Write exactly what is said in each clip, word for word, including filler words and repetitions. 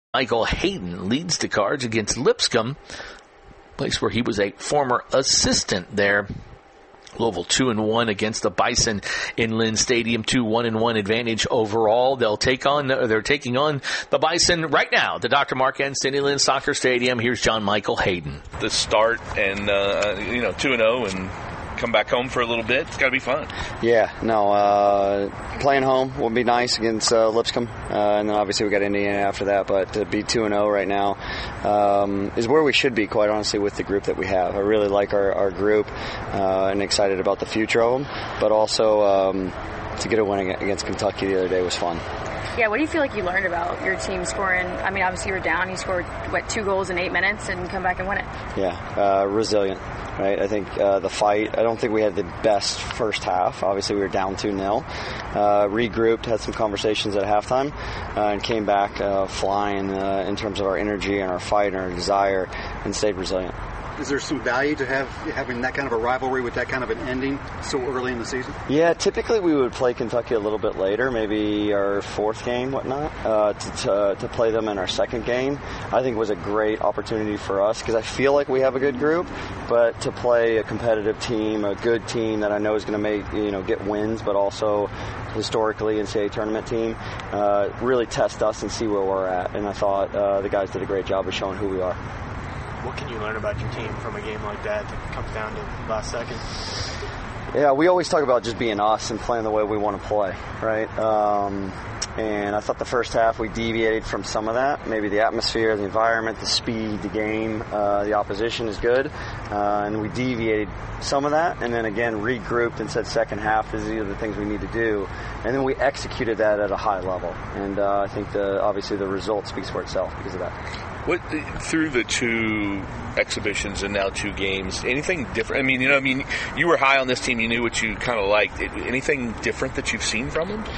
Michael Hayden leads the Cards against Lipscomb, place where he was a former assistant there. Louisville two and one against the Bison in Lynn Stadium, two one and one advantage overall. They'll take on, they're taking on the Bison right now, the Doctor Mark N. Cindy Lynn Soccer Stadium. Here's John Michael Hayden. The start and, uh, you know, two and oh and come back home for a little bit. It's got to be fun. Yeah, no, uh, playing home will be nice against uh, Lipscomb, uh, and then obviously we got Indiana after that, but to be two and oh right now um, is where we should be, quite honestly, with the group that we have. I really like our, our group uh, and excited about the future of them, but also um, to get a win against Kentucky the other day was fun. Yeah, what do you feel like you learned about your team scoring? I mean, obviously you were down. You scored, what, two goals in eight minutes and come back and win it. Yeah, uh, resilient, right? I think uh, the fight, I don't think we had the best first half. Obviously we were down two nil. Uh, regrouped, had some conversations at halftime, uh, and came back uh, flying uh, in terms of our energy and our fight and our desire, and stayed resilient. Is there some value to have having that kind of a rivalry with that kind of an ending so early in the season? Yeah, typically we would play Kentucky a little bit later, maybe our fourth game, whatnot, uh, to, to to play them in our second game. I think was a great opportunity for us because I feel like we have a good group, but to play a competitive team, a good team that I know is going to make, you know, get wins, but also historically N C double A tournament team, uh, really test us and see where we're at. And I thought uh, the guys did a great job of showing who we are. What can you learn about your team from a game like that that comes down to the last second? Yeah, we always talk about just being us and playing the way we want to play, right? Um, and I thought the first half we deviated from some of that. Maybe the atmosphere, the environment, the speed, the game, uh, the opposition is good. Uh, and we deviated some of that and then again regrouped and said second half is the things we need to do. And then we executed that at a high level. And uh, I think the obviously the result speaks for itself because of that. What through the two exhibitions and now two games, anything different? I mean, you know, I mean, you were high on this team. You knew what you kind of liked. Anything different that you've seen from them?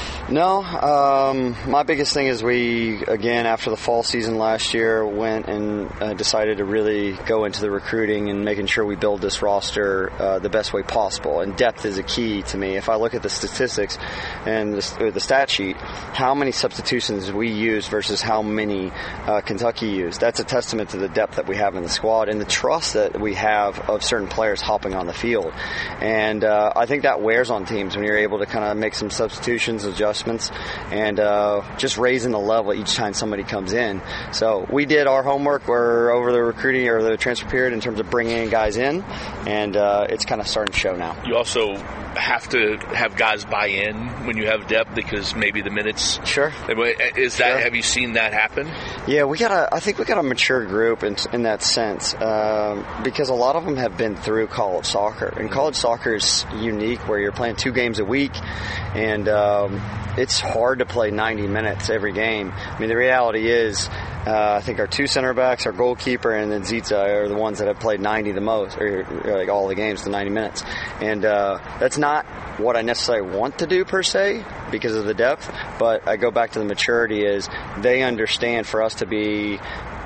No, um, my biggest thing is we, again, after the fall season last year, went and uh, decided to really go into the recruiting and making sure we build this roster uh, the best way possible. And depth is a key to me. If I look at the statistics and the, or the stat sheet, how many substitutions we use versus how many uh, Kentucky used, that's a testament to the depth that we have in the squad and the trust that we have of certain players hopping on the field. And uh, I think that wears on teams when you're able to kind of make some substitutions, adjust and uh, just raising the level each time somebody comes in. So we did our homework we're over the recruiting or the transfer period in terms of bringing guys in, and uh, it's kind of starting to show now. You also have to have guys buy in when you have depth because maybe the minutes. Sure. Is that? Sure. Have you seen that happen? Yeah, we got a. I think we got a mature group in, in that sense um, because a lot of them have been through college soccer, and college soccer is unique where you're playing two games a week, and um, it's hard to play ninety minutes every game. I mean, the reality is, uh, I think our two center backs, our goalkeeper, and then Zita are the ones that have played ninety the most, or, or like all the games, the ninety minutes. And uh, that's not what I necessarily want to do per se because of the depth, but I go back to the maturity is they understand for us to be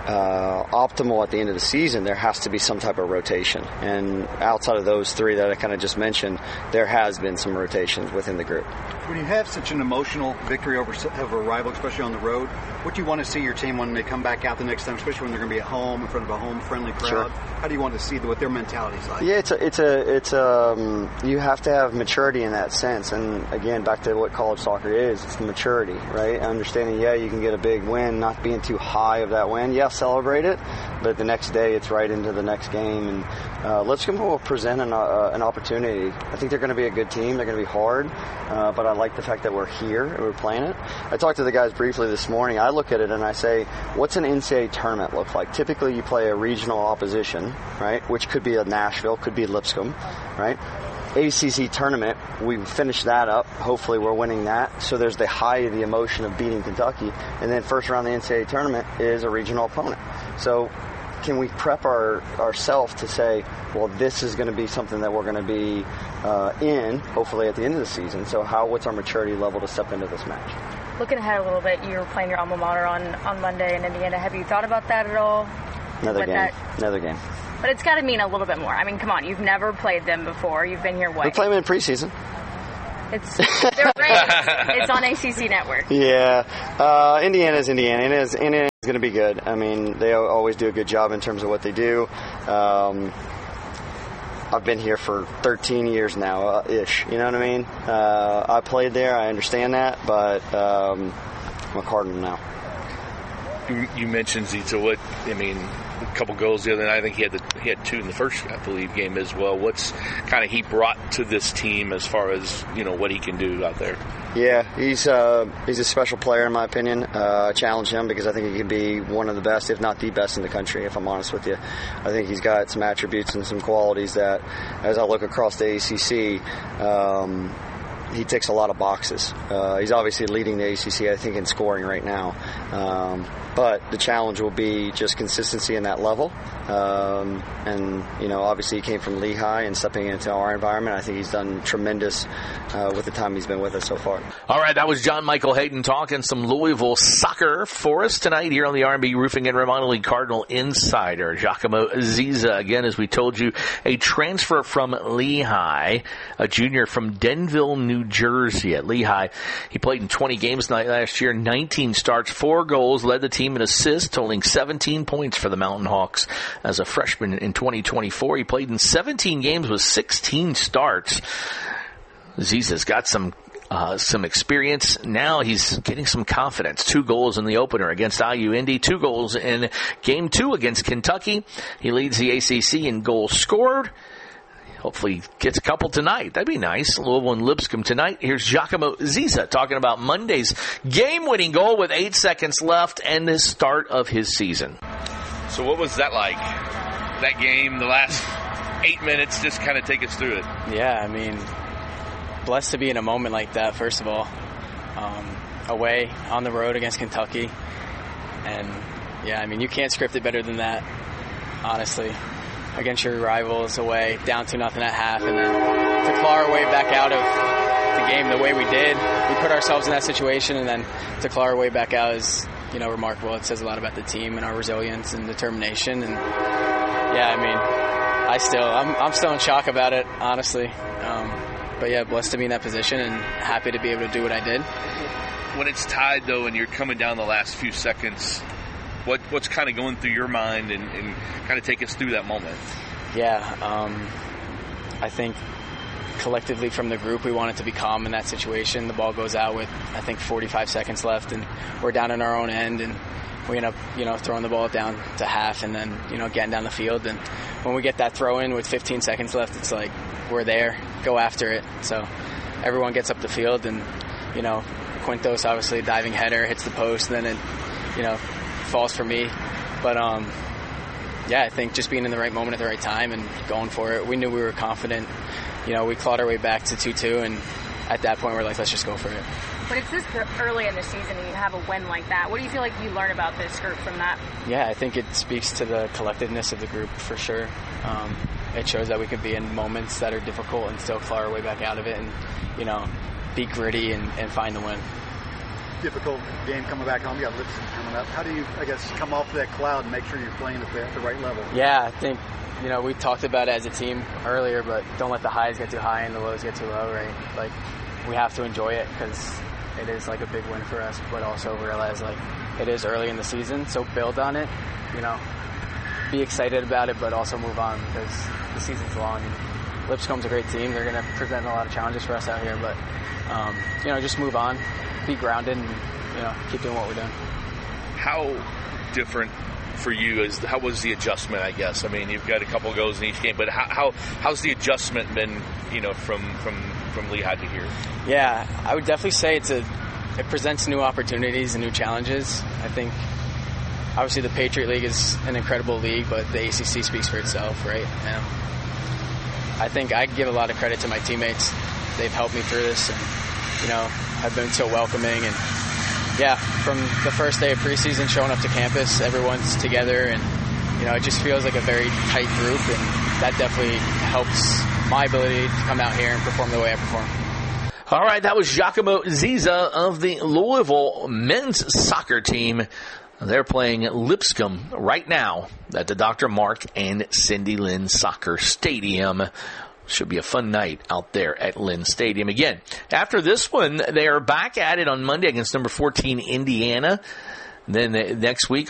Uh, optimal at the end of the season, there has to be some type of rotation. And outside of those three that I kind of just mentioned, there has been some rotations within the group. When you have such an emotional victory over, over a rival, especially on the road, what do you want to see your team when they come back out the next time, especially when they're going to be at home in front of a home-friendly crowd? Sure. How do you want to see what their mentality is like? Yeah, it's a, it's a, it's um, you have to have maturity in that sense. And again, back to what college soccer is, it's the maturity, right? Understanding, yeah, you can get a big win, not being too high of that win. Yeah, celebrate it, but the next day it's right into the next game. And uh, Lipscomb will present an, uh, an opportunity. I think they're going to be a good team. They're going to be hard, uh, but I like the fact that we're here and we're playing it. I talked to the guys briefly this morning. I look at it and I say, what's an N C double A tournament look like? Typically you play a regional opposition, right, which could be a Nashville, could be Lipscomb, right? A C C tournament, we finish that up. Hopefully we're winning that. So there's the high of the emotion of beating Kentucky. And then first round of the N C double A tournament is a regional opponent. So can we prep our ourselves to say, well, this is going to be something that we're going to be uh, in, hopefully at the end of the season. So how what's our maturity level to step into this match? Looking ahead a little bit, you were playing your alma mater on, on Monday in Indiana. Have you thought about that at all? Another What game. that- Another game. But it's got to mean a little bit more. I mean, come on, you've never played them before. You've been here, what? We play them in preseason. It's they're great. It's on A C C Network. Yeah, uh, Indiana's Indiana. Indiana's, Indiana's going to be good. I mean, they always do a good job in terms of what they do. Um, I've been here for thirteen years now, uh, ish. You know what I mean? Uh, I played there. I understand that, but um, I'm a Cardinal now. You, you mentioned Zita. What I mean, a couple goals the other night. I think he had the, he had two in the first, I believe, game as well. What's kind of he brought to this team as far as you know what he can do out there? Yeah, he's uh, he's a special player in my opinion. Uh, I challenge him because I think he can be one of the best, if not the best, in the country. If I'm honest with you, I think he's got some attributes and some qualities that, as I look across the A C C. Um, He ticks a lot of boxes. Uh, he's obviously leading the A C C, I think, in scoring right now. Um, but the challenge will be just consistency in that level. Um, and, you know, obviously he came from Lehigh and stepping into our environment. I think he's done tremendous uh, with the time he's been with us so far. All right, that was John Michael Hayden talking some Louisville soccer for us tonight here on the R and B Roofing and Remodeling Cardinal Insider. Giacomo Ziza, again, as we told you, a transfer from Lehigh, a junior from Denville, New Jersey. At Lehigh, he played in twenty games last year, nineteen starts, four goals, led the team in assists, totaling seventeen points for the Mountain Hawks. As a freshman in twenty twenty-four, he played in seventeen games with sixteen starts. Ziza's got some Uh, some experience. Now he's getting some confidence. Two goals in the opener against I U Indy. Two goals in game two against Kentucky. He leads the A C C in goals scored. Hopefully gets a couple tonight. That'd be nice. Louisville and Lipscomb tonight. Here's Giacomo Ziza talking about Monday's game-winning goal with eight seconds left and the start of his season. So what was that like? That game, the last eight minutes, just kind of take us through it. Yeah, I mean, blessed to be in a moment like that, first of all. Um, away on the road against Kentucky. And, yeah, I mean, you can't script it better than that, honestly. Against your rivals away, down to nothing at half, and then to claw our way back out of the game the way we did. We put ourselves in that situation, and then to claw our way back out is, you know, remarkable. It says a lot about the team and our resilience and determination. And, yeah, I mean, I still, I'm, I'm still in shock about it, honestly. Um, But, yeah, blessed to be in that position and happy to be able to do what I did. When it's tied, though, and you're coming down the last few seconds, what what's kind of going through your mind and, and kind of take us through that moment? Yeah, um, I think collectively from the group, we wanted to be calm in that situation. The ball goes out with, I think, forty-five seconds left, and we're down in our own end, and we end up, you know, throwing the ball down to half and then, you know, getting down the field. And when we get that throw in with fifteen seconds left, it's like, we're there, go after it. So everyone gets up the field, and, you know, Quintos, obviously, diving header, hits the post, and then it, you know, falls for me. But, um, yeah, I think just being in the right moment at the right time and going for it. We knew we were confident. You know, we clawed our way back to two two, and at that point, we're like, let's just go for it. But it's this early in the season and you have a win like that. What do you feel like you learn about this group from that? Yeah, I think it speaks to the collectiveness of the group for sure. Um, it shows that we can be in moments that are difficult and still claw our way back out of it and, you know, be gritty and, and find the win. Difficult game coming back home. You got Lipscomb coming up. How do you, I guess, come off that cloud and make sure you're playing at the, at the right level? Yeah, I think, you know, we talked about it as a team earlier, but don't let the highs get too high and the lows get too low, right? Like, we have to enjoy it because it is like a big win for us, but also realize like it is early in the season, so build on it, you know, be excited about it, but also move on because the season's long. And Lipscomb's a great team. They're going to present a lot of challenges for us out here, but, um, you know, just move on, be grounded, and, you know, keep doing what we're doing. How different for you is, how was the adjustment, I guess? I mean, you've got a couple goals in each game, but how, how how's the adjustment been, you know, from, from, from Lehigh to here? Yeah, I would definitely say it's a, it presents new opportunities and new challenges. I think obviously the Patriot League is an incredible league, but the A C C speaks for itself, right? And I think I give a lot of credit to my teammates. They've helped me through this, and, you know, have been so welcoming. And yeah, from the first day of preseason, showing up to campus, everyone's together, and, you know, it just feels like a very tight group, and that definitely helps my ability to come out here and perform the way I perform. All right, that was Giacomo Ziza of the Louisville men's soccer team. They're playing Lipscomb right now at the Doctor Mark and Cindy Lynn Soccer Stadium. should be a fun night out there at Lynn Stadium. Again, after this one, they are back at it on Monday against number fourteen Indiana. Then the next week